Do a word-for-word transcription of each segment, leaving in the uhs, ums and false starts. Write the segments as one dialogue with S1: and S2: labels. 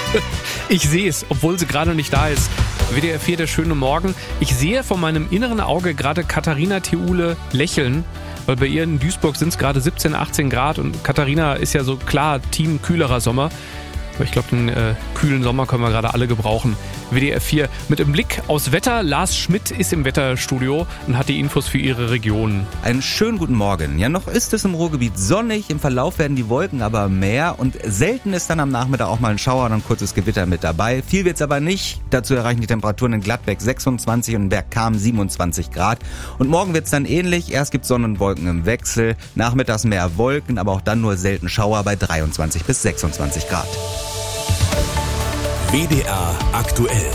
S1: Ich sehe es, obwohl sie gerade nicht da ist. W D R vier, der schöne Morgen. Ich sehe von meinem inneren Auge gerade Katharina Theule lächeln, weil bei ihr in Duisburg sind es gerade siebzehn, achtzehn Grad und Katharina ist ja so klar Team kühlerer Sommer. Aber ich glaube, den äh, kühlen Sommer können wir gerade alle gebrauchen. W D R vier mit im Blick aufs Wetter. Lars Schmidt ist im Wetterstudio und hat die Infos für Ihre Region.
S2: Einen schönen guten Morgen. Ja, noch ist es im Ruhrgebiet sonnig. Im Verlauf werden die Wolken aber mehr und selten ist dann am Nachmittag auch mal ein Schauer und ein kurzes Gewitter mit dabei. Viel wird's aber nicht. Dazu erreichen die Temperaturen in Gladbeck sechsundzwanzig und in Bergkamen siebenundzwanzig Grad. Und morgen wird's dann ähnlich. Erst gibt's Sonne und Wolken im Wechsel. Nachmittags mehr Wolken, aber auch dann nur selten Schauer bei dreiundzwanzig bis sechsundzwanzig Grad.
S3: W D R aktuell.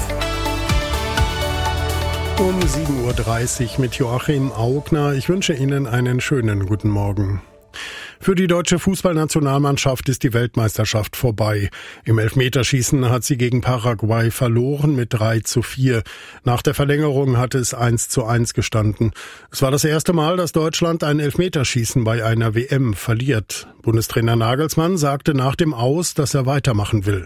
S4: Um sieben Uhr dreißig mit Joachim Augner. Ich wünsche Ihnen einen schönen guten Morgen. Für die deutsche Fußballnationalmannschaft ist die Weltmeisterschaft vorbei. Im Elfmeterschießen hat sie gegen Paraguay verloren mit drei zu vier. Nach der Verlängerung hatte es eins zu eins gestanden. Es war das erste Mal, dass Deutschland ein Elfmeterschießen bei einer W M verliert. Bundestrainer Nagelsmann sagte nach dem Aus, dass er weitermachen will.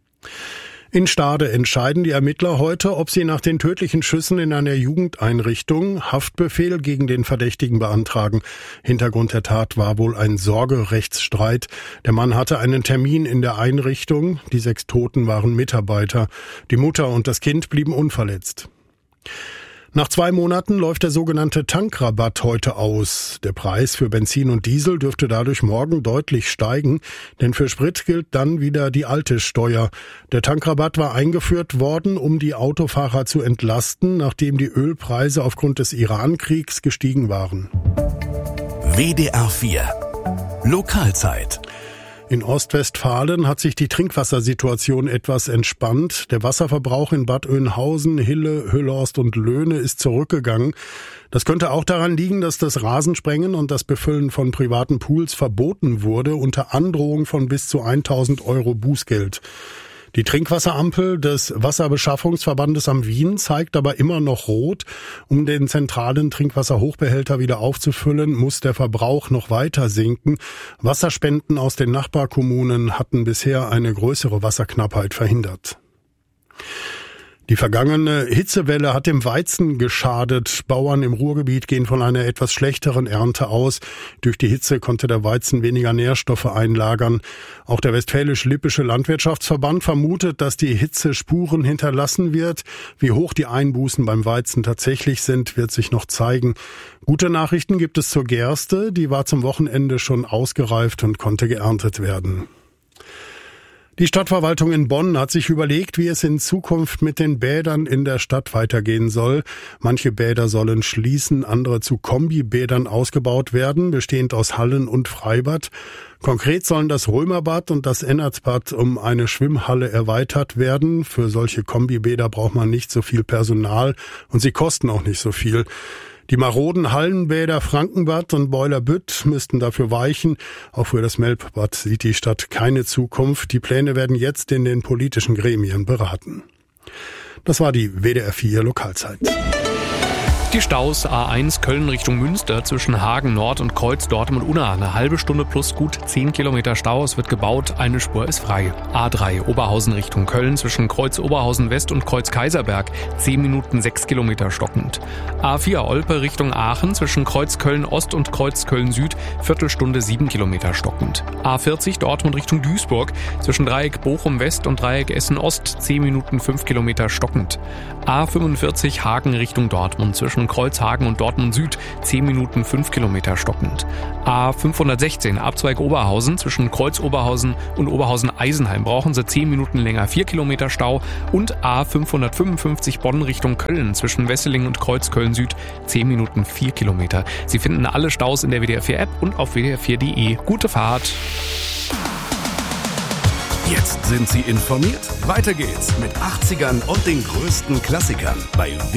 S4: In Stade entscheiden die Ermittler heute, ob sie nach den tödlichen Schüssen in einer Jugendeinrichtung Haftbefehl gegen den Verdächtigen beantragen. Hintergrund der Tat war wohl ein Sorgerechtsstreit. Der Mann hatte einen Termin in der Einrichtung. Die sechs Toten waren Mitarbeiter. Die Mutter und das Kind blieben unverletzt. Nach zwei Monaten läuft der sogenannte Tankrabatt heute aus. Der Preis für Benzin und Diesel dürfte dadurch morgen deutlich steigen, denn für Sprit gilt dann wieder die alte Steuer. Der Tankrabatt war eingeführt worden, um die Autofahrer zu entlasten, nachdem die Ölpreise aufgrund des Iran-Kriegs gestiegen waren.
S3: W D R vier Lokalzeit.
S4: In Ostwestfalen hat sich die Trinkwassersituation etwas entspannt. Der Wasserverbrauch in Bad Oeynhausen, Hille, Hüllhorst und Löhne ist zurückgegangen. Das könnte auch daran liegen, dass das Rasensprengen und das Befüllen von privaten Pools verboten wurde, unter Androhung von bis zu tausend Euro Bußgeld. Die Trinkwasserampel des Wasserbeschaffungsverbandes am Wien zeigt aber immer noch rot. Um den zentralen Trinkwasserhochbehälter wieder aufzufüllen, muss der Verbrauch noch weiter sinken. Wasserspenden aus den Nachbarkommunen hatten bisher eine größere Wasserknappheit verhindert. Die vergangene Hitzewelle hat dem Weizen geschadet. Bauern im Ruhrgebiet gehen von einer etwas schlechteren Ernte aus. Durch die Hitze konnte der Weizen weniger Nährstoffe einlagern. Auch der Westfälisch-Lippische Landwirtschaftsverband vermutet, dass die Hitze Spuren hinterlassen wird. Wie hoch die Einbußen beim Weizen tatsächlich sind, wird sich noch zeigen. Gute Nachrichten gibt es zur Gerste. Die war zum Wochenende schon ausgereift und konnte geerntet werden. Die Stadtverwaltung in Bonn hat sich überlegt, wie es in Zukunft mit den Bädern in der Stadt weitergehen soll. Manche Bäder sollen schließen, andere zu Kombibädern ausgebaut werden, bestehend aus Hallen und Freibad. Konkret sollen das Römerbad und das Ennertsbad um eine Schwimmhalle erweitert werden. Für solche Kombibäder braucht man nicht so viel Personal und sie kosten auch nicht so viel. Die maroden Hallenbäder Frankenbad und Boilerbütt müssten dafür weichen. Auch für das Melbbad sieht die Stadt keine Zukunft. Die Pläne werden jetzt in den politischen Gremien beraten. Das war die W D R vier Lokalzeit.
S1: Die Staus A eins Köln Richtung Münster zwischen Hagen Nord und Kreuz Dortmund-Unna. Eine halbe Stunde plus gut zehn Kilometer Stau. Es wird gebaut, eine Spur ist frei. A drei Oberhausen Richtung Köln zwischen Kreuz Oberhausen West und Kreuz Kaiserberg. zehn Minuten sechs Kilometer stockend. A vier Olpe Richtung Aachen zwischen Kreuz Köln Ost und Kreuz Köln Süd. Viertelstunde sieben Kilometer stockend. A vierzig Dortmund Richtung Duisburg zwischen Dreieck Bochum West und Dreieck Essen Ost. zehn Minuten fünf Kilometer stockend. A fünfundvierzig Hagen Richtung Dortmund zwischen Kreuzhagen und Dortmund Süd, zehn Minuten fünf Kilometer stockend. A fünfhundertsechzehn Abzweig Oberhausen zwischen Kreuz Oberhausen und Oberhausen Eisenheim brauchen sie zehn Minuten länger, vier Kilometer Stau. Und A fünfhundertfünfundfünfzig Bonn Richtung Köln zwischen Wesseling und Kreuz Köln Süd, zehn Minuten vier Kilometer. Sie finden alle Staus in der W D R vier App und auf w d r vier punkt d e. Gute Fahrt!
S3: Jetzt sind Sie informiert. Weiter geht's mit achtzigern und den größten Klassikern bei